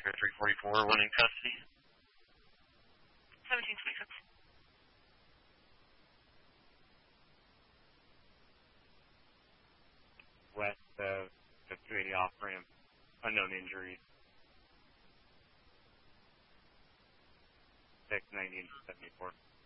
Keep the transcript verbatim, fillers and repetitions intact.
three forty-four, one in custody. seventeen twenty-six. West of the two eighty off ramp, unknown injuries. six ninety and seventy-four.